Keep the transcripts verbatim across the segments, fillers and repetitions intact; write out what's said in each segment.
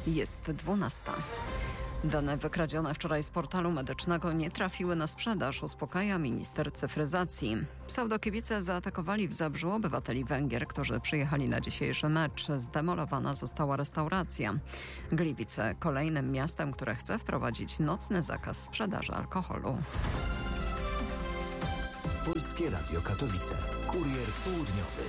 Jest dwunasta. Dane wykradzione wczoraj z portalu medycznego nie trafiły na sprzedaż, uspokaja minister cyfryzacji. Pseudokibice zaatakowali w Zabrzu obywateli Węgier, którzy przyjechali na dzisiejszy mecz. Zdemolowana została restauracja. Gliwice kolejnym miastem, które chce wprowadzić nocny zakaz sprzedaży alkoholu. Polskie Radio Katowice. Kurier południowy.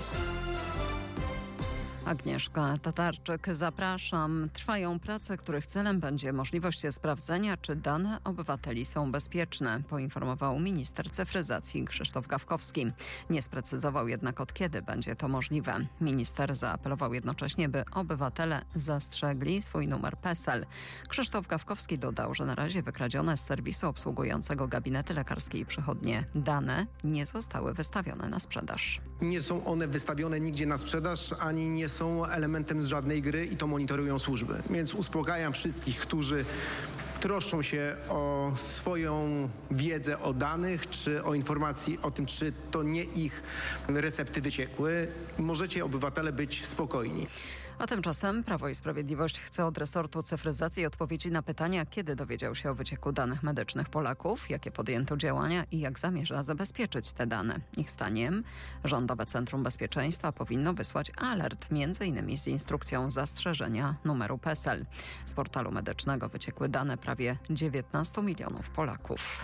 Agnieszka Tatarczyk, zapraszam. Trwają prace, których celem będzie możliwość sprawdzenia, czy dane obywateli są bezpieczne, poinformował minister cyfryzacji Krzysztof Gawkowski. Nie sprecyzował jednak, od kiedy będzie to możliwe. Minister zaapelował jednocześnie, by obywatele zastrzegli swój numer PESEL. Krzysztof Gawkowski dodał, że na razie wykradzione z serwisu obsługującego gabinety lekarskie i przychodnie dane nie zostały wystawione na sprzedaż. Nie są one wystawione nigdzie na sprzedaż, ani nie są są elementem z żadnej gry i to monitorują służby. Więc uspokajam wszystkich, którzy troszczą się o swoją wiedzę o danych, czy o informacji o tym, czy to nie ich recepty wyciekły. Możecie, obywatele, być spokojni. A tymczasem Prawo i Sprawiedliwość chce od resortu cyfryzacji odpowiedzi na pytania, kiedy dowiedział się o wycieku danych medycznych Polaków, jakie podjęto działania i jak zamierza zabezpieczyć te dane. Ich zdaniem Rządowe Centrum Bezpieczeństwa powinno wysłać alert, między innymi z instrukcją zastrzeżenia numeru PESEL. Z portalu medycznego wyciekły dane prawie dziewiętnastu milionów Polaków.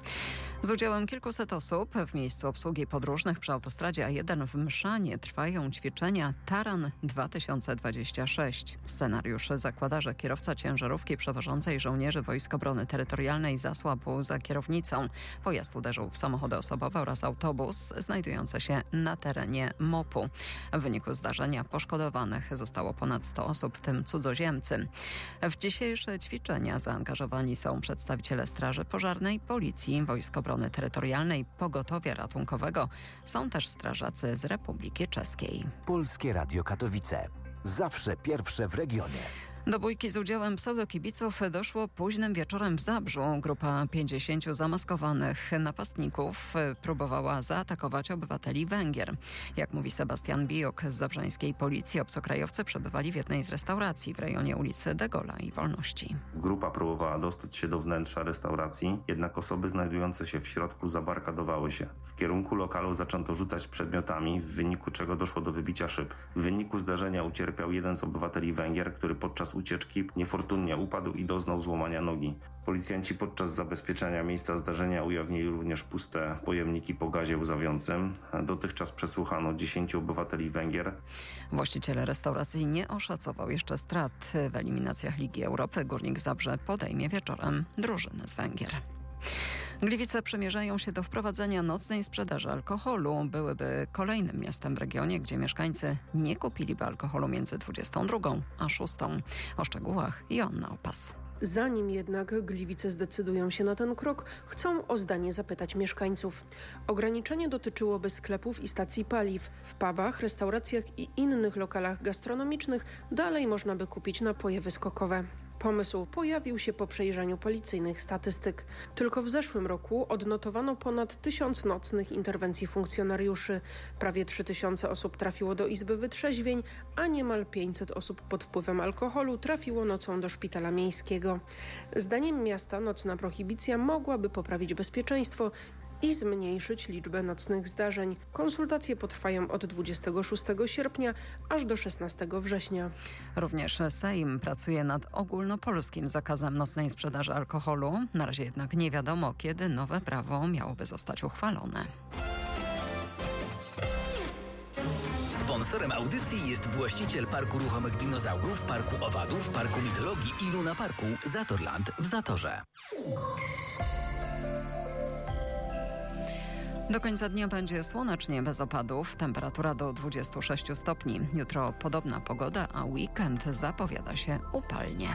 Z udziałem kilkuset osób w miejscu obsługi podróżnych przy autostradzie A jeden w Mszanie trwają ćwiczenia Taran dwa tysiące dwadzieścia sześć. Scenariusz zakłada, że kierowca ciężarówki przewożącej żołnierzy Wojsk Obrony Terytorialnej zasłabł za kierownicą. Pojazd uderzył w samochody osobowe oraz autobus znajdujące się na terenie mopu. W wyniku zdarzenia poszkodowanych zostało ponad sto osób, w tym cudzoziemcy. W dzisiejsze ćwiczenia zaangażowani są przedstawiciele Straży Pożarnej, Policji, Wojsk Obrony Terytorialnej, Pogotowia Ratunkowego. Są też strażacy z Republiki Czeskiej. Polskie Radio Katowice. Zawsze pierwsze w regionie. Do bójki z udziałem pseudokibiców doszło późnym wieczorem w Zabrzu. Grupa pięćdziesięciu zamaskowanych napastników próbowała zaatakować obywateli Węgier. Jak mówi Sebastian Bijuk z zabrzańskiej policji, obcokrajowcy przebywali w jednej z restauracji w rejonie ulicy De Gaulle'a i Wolności. Grupa próbowała dostać się do wnętrza restauracji, jednak osoby znajdujące się w środku zabarkadowały się. W kierunku lokalu zaczęto rzucać przedmiotami, w wyniku czego doszło do wybicia szyb. W wyniku zdarzenia ucierpiał jeden z obywateli Węgier, który podczas ucieczki niefortunnie upadł i doznał złamania nogi. Policjanci podczas zabezpieczania miejsca zdarzenia ujawnili również puste pojemniki po gazie łzawiącym. Dotychczas przesłuchano dziesięciu obywateli Węgier. Właściciel restauracji nie oszacował jeszcze strat w eliminacjach Ligi Europy. Górnik Zabrze podejmie wieczorem drużynę z Węgier. Gliwice przymierzają się do wprowadzenia nocnej sprzedaży alkoholu. Byłyby kolejnym miastem w regionie, gdzie mieszkańcy nie kupiliby alkoholu między dwudziestą drugą a szóstą. O szczegółach Joanna Opas. Zanim jednak Gliwice zdecydują się na ten krok, chcą o zdanie zapytać mieszkańców. Ograniczenie dotyczyłoby sklepów i stacji paliw. W pubach, restauracjach i innych lokalach gastronomicznych dalej można by kupić napoje wyskokowe. Pomysł pojawił się po przejrzeniu policyjnych statystyk. Tylko w zeszłym roku odnotowano ponad tysiąc nocnych interwencji funkcjonariuszy. Prawie trzy tysiące osób trafiło do izby wytrzeźwień, a niemal pięćset osób pod wpływem alkoholu trafiło nocą do szpitala miejskiego. Zdaniem miasta nocna prohibicja mogłaby poprawić bezpieczeństwo i zmniejszyć liczbę nocnych zdarzeń. Konsultacje potrwają od dwudziestego szóstego sierpnia aż do szesnastego września. Również Sejm pracuje nad ogólnopolskim zakazem nocnej sprzedaży alkoholu. Na razie jednak nie wiadomo, kiedy nowe prawo miałoby zostać uchwalone. Sponsorem audycji jest właściciel Parku Ruchomych Dinozaurów, Parku Owadów, Parku Mitologii i Luna Parku Zatorland w Zatorze. Do końca dnia będzie słonecznie, bez opadów. Temperatura do dwudziestu sześciu stopni. Jutro podobna pogoda, a weekend zapowiada się upalnie.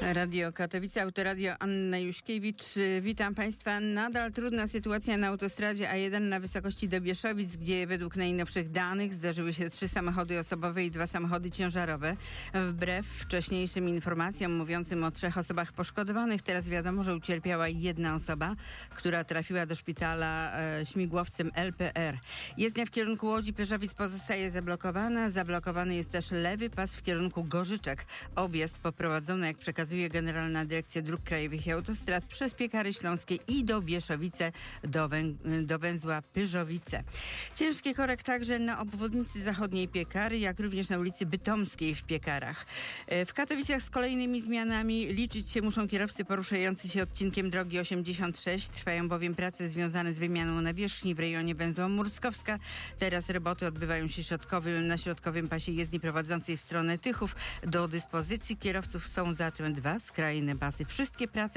Radio Katowice, Autoradio, Anna Juśkiewicz. Witam Państwa. Nadal trudna sytuacja na autostradzie A jeden na wysokości do Bieszowic, gdzie według najnowszych danych zdarzyły się trzy samochody osobowe i dwa samochody ciężarowe. Wbrew wcześniejszym informacjom mówiącym o trzech osobach poszkodowanych, teraz wiadomo, że ucierpiała jedna osoba, która trafiła do szpitala e, śmigłowcem L P R. Jezdnia w kierunku Łodzi Pyrzowic pozostaje zablokowana. Zablokowany jest też lewy pas w kierunku Gorzyczek. Objazd poprowadzono, jak przekazuje Generalna Dyrekcja Dróg Krajowych i Autostrad, przez Piekary Śląskie i do Bieszowice, do, wę- do węzła Pyrzowice. Ciężki korek także na obwodnicy zachodniej Piekary, jak również na ulicy Bytomskiej w Piekarach. W Katowicach z kolejnymi zmianami liczyć się muszą kierowcy poruszający się odcinkiem drogi osiemdziesiąt sześć. Trwają bowiem prace związane z wymianą nawierzchni w rejonie węzła Murckowska. Teraz roboty odbywają się środkowym, na środkowym pasie jezdni prowadzącej w stronę Tychów. Do dyspozycji kierowców są zatem dwa skrajne pasy. Wszystkie prace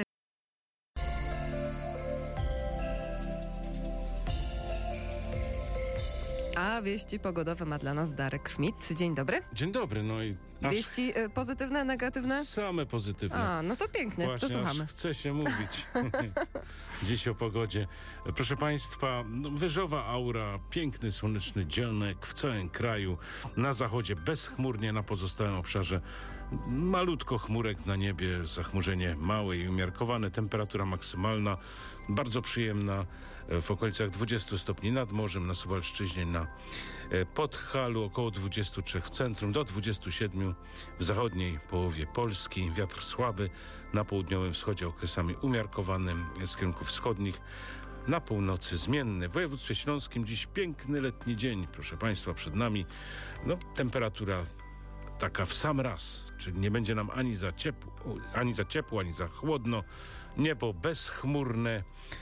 A wieści pogodowe ma dla nas Darek Schmidt. Dzień dobry. Dzień dobry, no i aż Wieści y, pozytywne, negatywne? same pozytywne. A, no to pięknie, Właśnie, to słuchamy. aż chce się mówić dziś o pogodzie. Proszę Państwa, no, wyżowa aura, piękny, słoneczny dzionek w całym kraju. Na zachodzie bezchmurnie, na pozostałym obszarze malutko chmurek na niebie, zachmurzenie małe i umiarkowane. Temperatura maksymalna bardzo przyjemna w okolicach dwudziestu stopni nad morzem, na Suwalszczyźnie, na Podhalu, około dwudziestu trzech w centrum, do dwudziestu siedmiu w zachodniej połowie Polski. Wiatr słaby, na południowym wschodzie okresami umiarkowanym, z kierunków wschodnich. Na północy zmienny. W województwie śląskim dziś piękny letni dzień, proszę Państwa, przed nami. No, temperatura taka w sam raz, czyli nie będzie nam ani za ciepło, ani za ciepło, ani za chłodno. Niebo bezchmurne.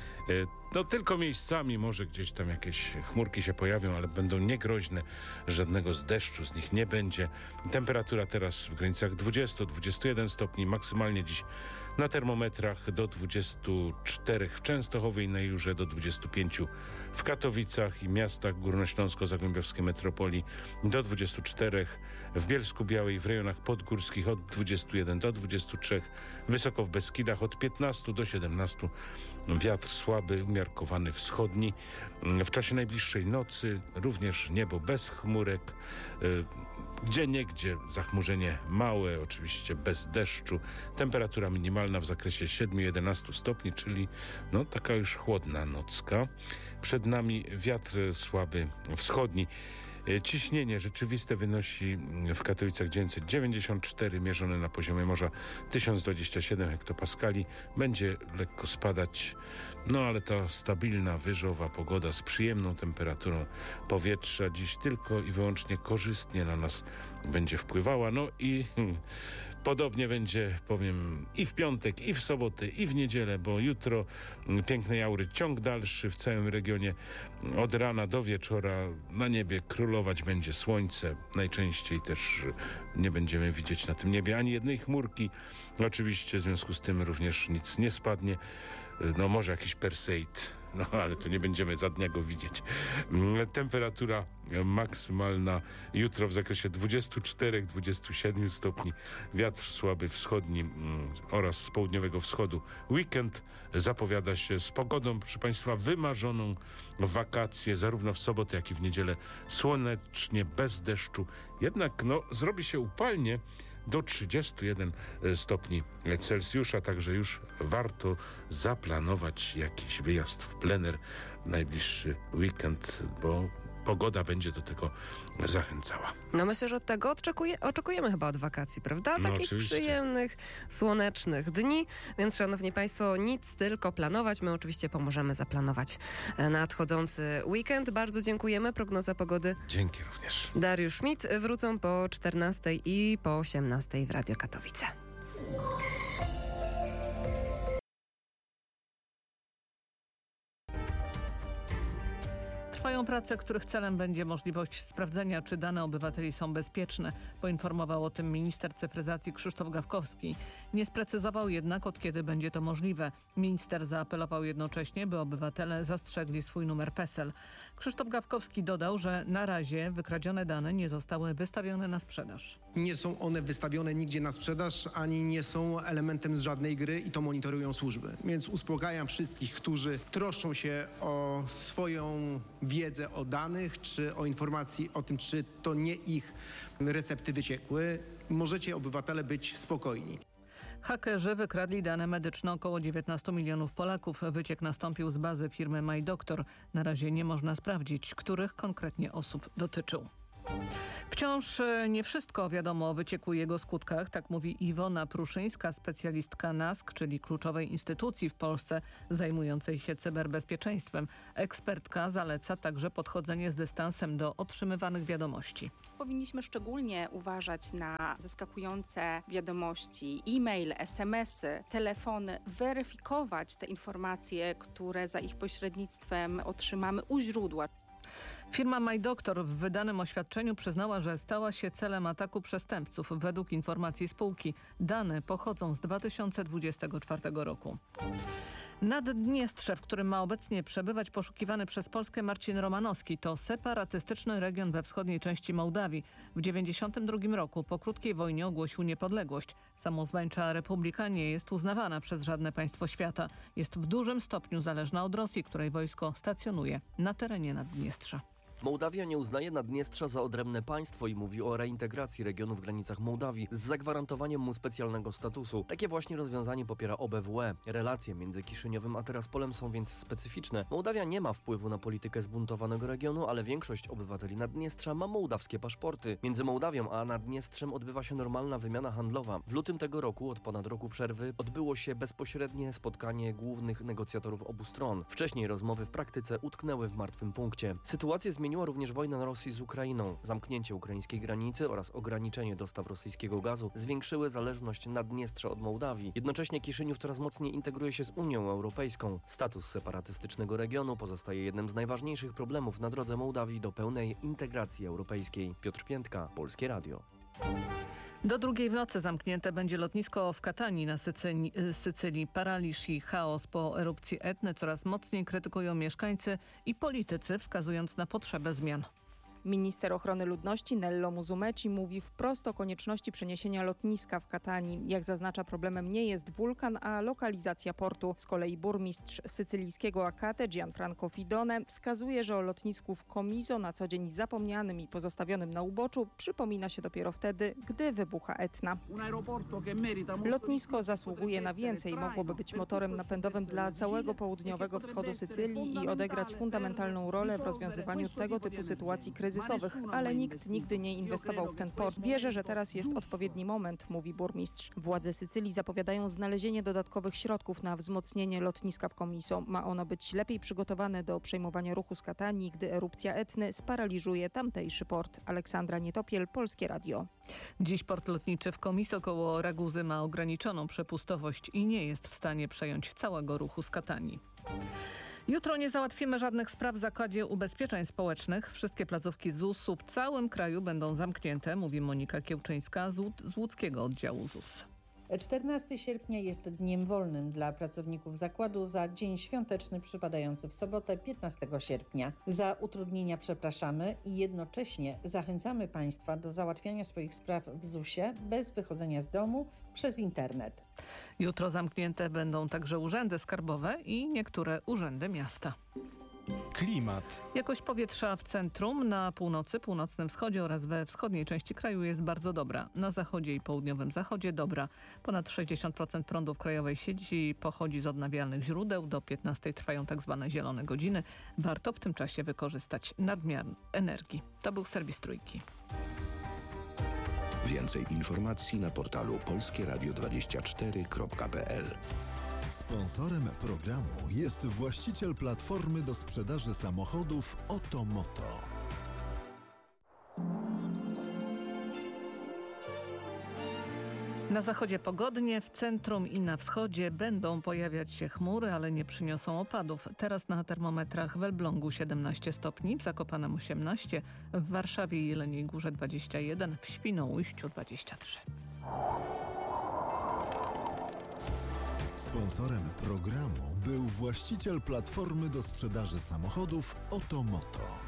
No tylko miejscami może gdzieś tam jakieś chmurki się pojawią, ale będą niegroźne. Żadnego z deszczu z nich nie będzie. Temperatura teraz w granicach dwudziestu do dwudziestu jeden stopni. Maksymalnie dziś na termometrach do dwudziestu czterech w Częstochowie i na Jurze, do dwudziestu pięciu w Katowicach i miastach górnośląsko-zagłębiowskiej metropolii, do dwudziestu czterech w Bielsku-Białej, w rejonach podgórskich od dwudziestu jeden do dwudziestu trzech, wysoko w Beskidach od piętnastu do siedemnastu. Wiatr słaby, umiarkowany wschodni. W czasie najbliższej nocy również niebo bez chmurek. Gdzie niegdzie zachmurzenie małe, oczywiście bez deszczu. Temperatura minimalna w zakresie siedmiu do jedenastu stopni, czyli no taka już chłodna nocka. Przed nami wiatr słaby wschodni. Ciśnienie rzeczywiste wynosi w Katowicach dziewięćset dziewięćdziesiąt cztery, mierzone na poziomie morza tysiąc dwadzieścia siedem hektopaskali. Będzie lekko spadać, no ale ta stabilna, wyżowa pogoda z przyjemną temperaturą powietrza dziś tylko i wyłącznie korzystnie na nas będzie wpływała. No i hmm, podobnie będzie, powiem, i w piątek, i w sobotę, i w niedzielę, bo jutro pięknej aury ciąg dalszy w całym regionie. Od rana do wieczora na niebie królować będzie słońce. Najczęściej też nie będziemy widzieć na tym niebie ani jednej chmurki. Oczywiście w związku z tym również nic nie spadnie. No może jakiś Perseid, no ale to nie będziemy za dnia go widzieć. Temperatura maksymalna jutro w zakresie dwudziestu czterech do dwudziestu siedmiu stopni. Wiatr słaby wschodni mm, oraz z południowego wschodu. Weekend zapowiada się z pogodą, proszę Państwa, wymarzoną w wakacje, zarówno w sobotę, jak i w niedzielę. Słonecznie, bez deszczu. Jednak no, zrobi się upalnie do trzydziestu jeden stopni Celsjusza, także już warto zaplanować jakiś wyjazd w plener najbliższy weekend, bo pogoda będzie do tego zachęcała. No myślę, że od tego oczekuje, oczekujemy chyba od wakacji, prawda? No Takich oczywiście. przyjemnych, słonecznych dni, więc szanowni Państwo, nic tylko planować. My oczywiście pomożemy zaplanować nadchodzący weekend. Bardzo dziękujemy. Prognoza pogody Dzięki również. Dariusz Schmidt. Wrócą po czternastej i po osiemnastej w Radio Katowice. Trwają Trwają prace, których celem będzie możliwość sprawdzenia, czy dane obywateli są bezpieczne. Poinformował o tym minister cyfryzacji Krzysztof Gawkowski. Nie sprecyzował jednak, od kiedy będzie to możliwe. Minister zaapelował jednocześnie, by obywatele zastrzegli swój numer PESEL. Krzysztof Gawkowski dodał, że na razie wykradzione dane nie zostały wystawione na sprzedaż. Nie są one wystawione nigdzie na sprzedaż, ani nie są elementem z żadnej gry i to monitorują służby. Więc uspokajam wszystkich, którzy troszczą się o swoją wiedzę o danych, czy o informacji o tym, czy to nie ich recepty wyciekły. Możecie, obywatele, być spokojni. Hakerzy wykradli dane medyczne około dziewiętnastu milionów Polaków. Wyciek nastąpił z bazy firmy MyDoctor. Na razie nie można sprawdzić, których konkretnie osób dotyczył. Wciąż nie wszystko wiadomo o wycieku i jego skutkach, tak mówi Iwona Pruszyńska, specjalistka N A S K, czyli kluczowej instytucji w Polsce zajmującej się cyberbezpieczeństwem. Ekspertka zaleca także podchodzenie z dystansem do otrzymywanych wiadomości. Powinniśmy szczególnie uważać na zaskakujące wiadomości, e-mail, es em esy, telefony, weryfikować te informacje, które za ich pośrednictwem otrzymamy u źródła. Firma MyDoctor w wydanym oświadczeniu przyznała, że stała się celem ataku przestępców. Według informacji spółki dane pochodzą z dwa tysiące dwudziestego czwartego roku. Naddniestrze, w którym ma obecnie przebywać poszukiwany przez Polskę Marcin Romanowski, to separatystyczny region we wschodniej części Mołdawii. W tysiąc dziewięćset dziewięćdziesiątym drugim roku po krótkiej wojnie ogłosił niepodległość. Samozwańcza republika nie jest uznawana przez żadne państwo świata. Jest w dużym stopniu zależna od Rosji, której wojsko stacjonuje na terenie Naddniestrza. Mołdawia nie uznaje Naddniestrza za odrębne państwo i mówi o reintegracji regionu w granicach Mołdawii z zagwarantowaniem mu specjalnego statusu. Takie właśnie rozwiązanie popiera O B W E. Relacje między Kiszyniowem a Tiraspolem są więc specyficzne. Mołdawia nie ma wpływu na politykę zbuntowanego regionu, ale większość obywateli Naddniestrza ma mołdawskie paszporty. Między Mołdawią a Naddniestrzem odbywa się normalna wymiana handlowa. W lutym tego roku, od ponad roku przerwy, odbyło się bezpośrednie spotkanie głównych negocjatorów obu stron. Wcześniej rozmowy w praktyce utknęły w martwym punkcie. Sytuację zmieniła również wojna Rosji z Ukrainą. Zamknięcie ukraińskiej granicy oraz ograniczenie dostaw rosyjskiego gazu zwiększyły zależność Naddniestrza od Mołdawii. Jednocześnie Kiszyniów coraz mocniej integruje się z Unią Europejską. Status separatystycznego regionu pozostaje jednym z najważniejszych problemów na drodze Mołdawii do pełnej integracji europejskiej. Piotr Piętka, Polskie Radio. Do drugiej w nocy zamknięte będzie lotnisko w Katanii na Sycylii. Sycylii. Paraliż i chaos po erupcji Etny coraz mocniej krytykują mieszkańcy i politycy, wskazując na potrzebę zmian. Minister ochrony ludności Nello Musumeci mówi wprost o konieczności przeniesienia lotniska w Katanii. Jak zaznacza, problemem nie jest wulkan, a lokalizacja portu. Z kolei burmistrz sycylijskiego Akate Gianfranco Fidone wskazuje, że o lotnisku w Comiso, na co dzień zapomnianym i pozostawionym na uboczu, przypomina się dopiero wtedy, gdy wybucha Etna. Lotnisko zasługuje na więcej. Mogłoby być motorem napędowym dla całego południowego wschodu Sycylii i odegrać fundamentalną rolę w rozwiązywaniu tego typu sytuacji kryzysowych. Ale nikt nigdy nie inwestował w ten port. Wierzę, że teraz jest odpowiedni moment, mówi burmistrz. Władze Sycylii zapowiadają znalezienie dodatkowych środków na wzmocnienie lotniska w Comiso. Ma ono być lepiej przygotowane do przejmowania ruchu z Katanii, gdy erupcja Etny sparaliżuje tamtejszy port. Aleksandra Nietopiel, Polskie Radio. Dziś port lotniczy w Comiso koło Raguzy ma ograniczoną przepustowość i nie jest w stanie przejąć całego ruchu z Katanii. Jutro nie załatwimy żadnych spraw w Zakładzie Ubezpieczeń Społecznych. Wszystkie placówki Z U S-u w całym kraju będą zamknięte, mówi Monika Kiełczyńska z, Łód- z łódzkiego oddziału Z U S. czternastego sierpnia jest dniem wolnym dla pracowników zakładu za dzień świąteczny przypadający w sobotę piętnastego sierpnia. Za utrudnienia przepraszamy i jednocześnie zachęcamy Państwa do załatwiania swoich spraw w Z U S-ie bez wychodzenia z domu przez internet. Jutro zamknięte będą także urzędy skarbowe i niektóre urzędy miasta. Klimat. Jakość powietrza w centrum, na północy, północnym wschodzie oraz we wschodniej części kraju jest bardzo dobra. Na zachodzie i południowym zachodzie dobra. Ponad sześćdziesiąt procent prądu w krajowej sieci pochodzi z odnawialnych źródeł. Do piętnastej trwają tak zwane zielone godziny. Warto w tym czasie wykorzystać nadmiar energii. To był serwis Trójki. Więcej informacji na portalu polskie radio dwadzieścia cztery kropka p l. Sponsorem programu jest właściciel platformy do sprzedaży samochodów Otomoto. Na zachodzie pogodnie, w centrum i na wschodzie będą pojawiać się chmury, ale nie przyniosą opadów. Teraz na termometrach w Elblągu siedemnaście stopni, w Zakopanem osiemnaście, w Warszawie i Jeleniej Górze dwadzieścia jeden, w Świnoujściu dwadzieścia trzy. Sponsorem programu był właściciel platformy do sprzedaży samochodów Otomoto.